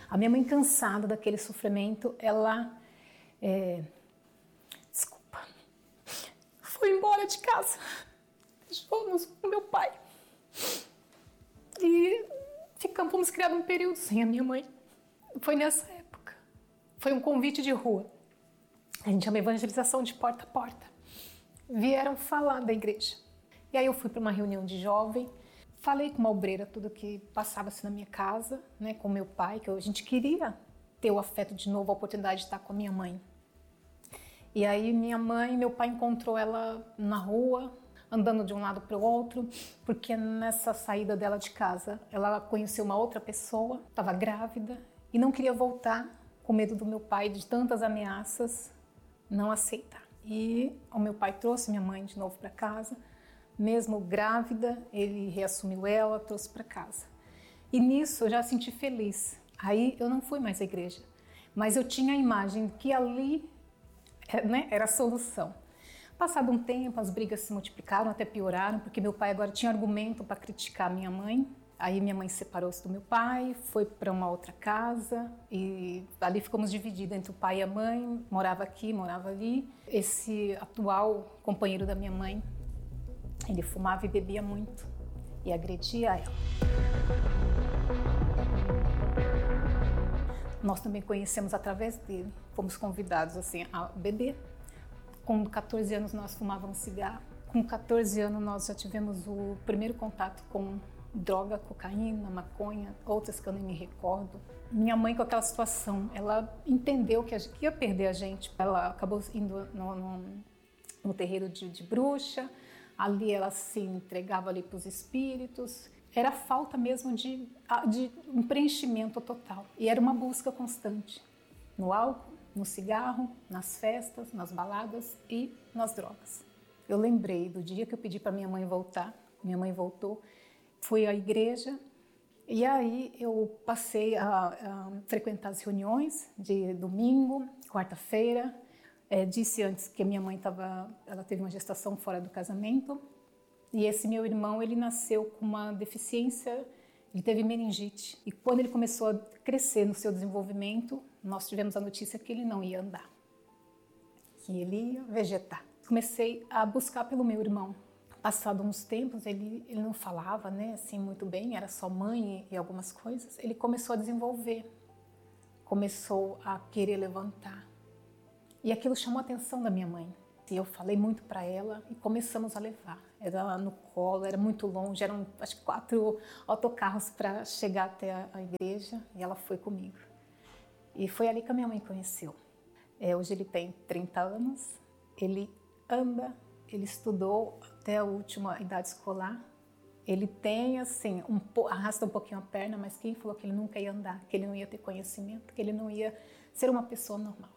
A minha mãe, cansada daquele sofrimento, ela foi embora de casa, deixou-nos com meu pai e fomos criados um período sem a minha mãe. Foi nessa época, foi um convite de rua, a gente chama evangelização de porta a porta. Vieram falar da igreja, e aí eu fui para uma reunião de jovem, falei com uma obreira tudo que passava-se na minha casa, né, com meu pai, que a gente queria ter o afeto de novo, a oportunidade de estar com a minha mãe. E aí meu pai encontrou ela na rua, andando de um lado para o outro, porque nessa saída dela de casa, ela conheceu uma outra pessoa, estava grávida, e não queria voltar, com medo do meu pai, de tantas ameaças, não aceitar. E o meu pai trouxe minha mãe de novo para casa, mesmo grávida, ele reassumiu ela, trouxe para casa. E nisso eu já senti feliz. Aí eu não fui mais à igreja, mas eu tinha a imagem que ali, né, era a solução. Passado um tempo, as brigas se multiplicaram, até pioraram, porque meu pai agora tinha argumento para criticar minha mãe. Aí minha mãe separou-se do meu pai, foi para uma outra casa e ali ficamos divididos entre o pai e a mãe, morava aqui, morava ali. Esse atual companheiro da minha mãe, ele fumava e bebia muito e agredia ela. Nós também conhecemos através dele, fomos convidados assim a beber. Com 14 anos nós fumávamos cigarro. Com 14 anos nós já tivemos o primeiro contato com droga, cocaína, maconha, outras que eu nem me recordo. Minha mãe, com aquela situação, ela entendeu que ia perder a gente. Ela acabou indo no terreiro de bruxa. Ali ela se entregava ali para os espíritos. Era falta mesmo de um preenchimento total. E era uma busca constante no álcool, no cigarro, nas festas, nas baladas e nas drogas. Eu lembrei do dia que eu pedi para minha mãe voltar. Minha mãe voltou, fui à igreja e aí eu passei a frequentar as reuniões de domingo, quarta-feira. Disse antes que minha mãe ela teve uma gestação fora do casamento e esse meu irmão, ele nasceu com uma deficiência, ele teve meningite e quando ele começou a crescer no seu desenvolvimento, nós tivemos a notícia que ele não ia andar, que ele ia vegetar. Comecei a buscar pelo meu irmão. Passado uns tempos, ele não falava, né, assim muito bem, era só mãe e algumas coisas. Ele começou a desenvolver, começou a querer levantar. E aquilo chamou a atenção da minha mãe. E eu falei muito para ela e começamos a levar. Era no colo, era muito longe, eram acho que 4 autocarros para chegar até a igreja e ela foi comigo. E foi ali que a minha mãe conheceu. Hoje ele tem 30 anos, ele anda, ele estudou até a última idade escolar. Ele tem assim, arrasta um pouquinho a perna, mas quem falou que ele nunca ia andar, que ele não ia ter conhecimento, que ele não ia ser uma pessoa normal.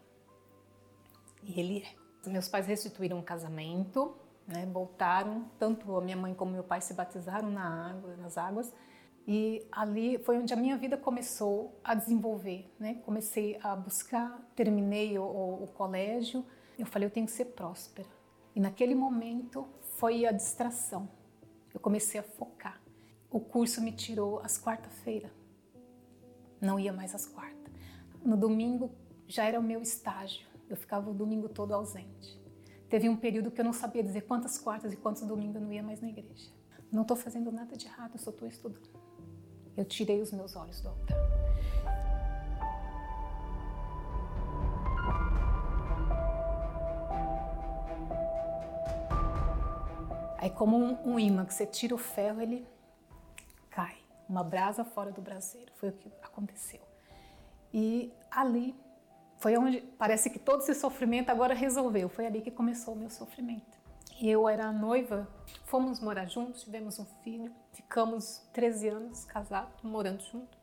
E ele é. Meus pais restituíram um casamento, né, voltaram, tanto a minha mãe como meu pai se batizaram nas águas. E ali foi onde a minha vida começou a desenvolver, né? Comecei a buscar, terminei o colégio. Eu falei, eu tenho que ser próspera. E naquele momento foi a distração. Eu comecei a focar. O curso me tirou às quarta-feira. Não ia mais às quartas. No domingo já era o meu estágio. Eu ficava o domingo todo ausente. Teve um período que eu não sabia dizer quantas quartas e quantos domingos eu não ia mais na igreja. Não estou fazendo nada de errado, eu só estou estudando. Eu tirei os meus olhos do altar. Aí como um imã que você tira o ferro, ele cai. Uma brasa fora do braseiro. Foi o que aconteceu. E ali foi onde parece que todo esse sofrimento agora resolveu. Foi ali que começou o meu sofrimento. E eu era noiva, fomos morar juntos, tivemos um filho, ficamos 13 anos casados, morando juntos.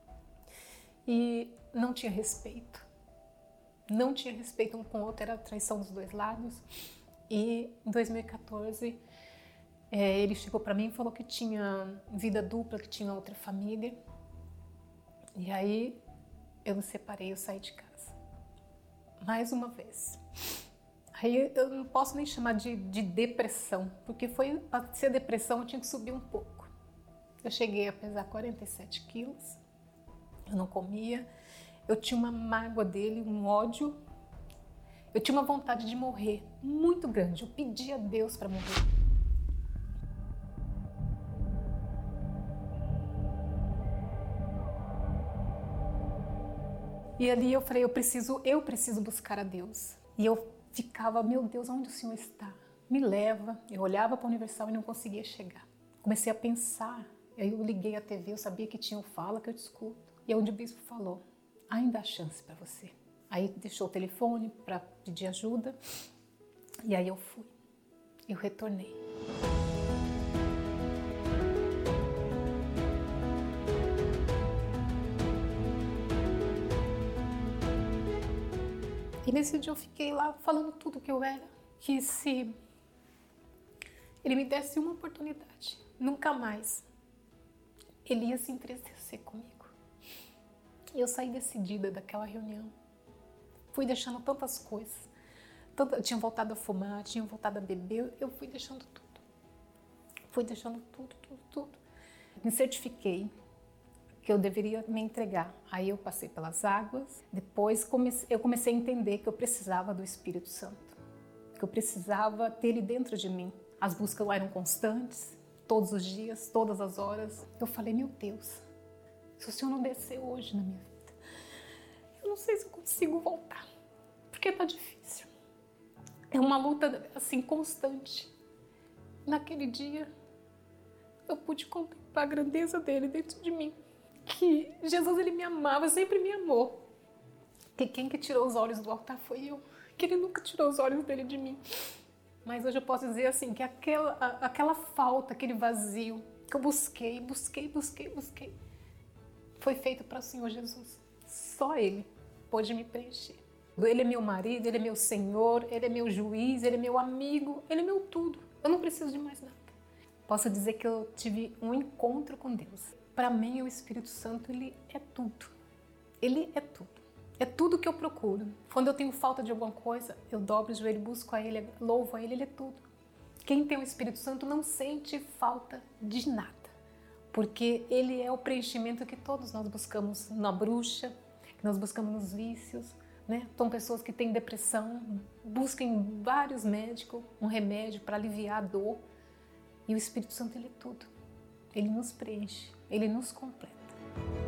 E não tinha respeito. Não tinha respeito um com o outro, era traição dos dois lados. E em 2014, ele chegou para mim e falou que tinha vida dupla, que tinha outra família. E aí eu me separei, eu saí de casa. Mais uma vez. Aí eu não posso nem chamar de depressão, porque para ser depressão eu tinha que subir um pouco. Eu cheguei a pesar 47 quilos, eu não comia, eu tinha uma mágoa dele, um ódio, eu tinha uma vontade de morrer muito grande, eu pedia a Deus para morrer. E ali eu falei, eu preciso buscar a Deus. E eu ficava, meu Deus, onde o Senhor está? Me leva. Eu olhava para a Universal e não conseguia chegar. Comecei a pensar, aí eu liguei a TV, eu sabia que tinha o Fala que eu te escuto. E é onde o bispo falou, ainda há chance para você. Aí deixou o telefone para pedir ajuda e aí eu fui. Eu retornei. E nesse dia eu fiquei lá falando tudo que eu era, que se ele me desse uma oportunidade, nunca mais ele ia se entristecer comigo. E eu saí decidida daquela reunião. Fui deixando tantas coisas. Eu tinha voltado a fumar, tinha voltado a beber, eu fui deixando tudo. Fui deixando tudo. Me certifiquei que eu deveria me entregar. Aí eu passei pelas águas. Depois eu comecei a entender que eu precisava do Espírito Santo. Que eu precisava ter ele dentro de mim. As buscas eram constantes, todos os dias, todas as horas. Eu falei, meu Deus, se o Senhor não descer hoje na minha vida, eu não sei se eu consigo voltar, porque tá difícil. É uma luta assim constante. Naquele dia, eu pude contemplar a grandeza dele dentro de mim. Que Jesus, ele me amava, sempre me amou. Que quem que tirou os olhos do altar foi eu. Que ele nunca tirou os olhos dele de mim. Mas hoje eu posso dizer assim, que aquela falta, aquele vazio que eu busquei, foi feito para o Senhor Jesus. Só Ele pôde me preencher. Ele é meu marido, Ele é meu Senhor, Ele é meu juiz, Ele é meu amigo, Ele é meu tudo. Eu não preciso de mais nada. Posso dizer que eu tive um encontro com Deus. Para mim, o Espírito Santo, Ele é tudo. Ele é tudo. É tudo que eu procuro. Quando eu tenho falta de alguma coisa, eu dobro o joelho, busco a Ele, louvo a Ele, Ele é tudo. Quem tem o Espírito Santo não sente falta de nada, porque Ele é o preenchimento que todos nós buscamos na bruxa, que nós buscamos nos vícios, né? São pessoas que têm depressão, buscam em vários médicos um remédio para aliviar a dor, e o Espírito Santo, Ele é tudo. Ele nos preenche, Ele nos completa.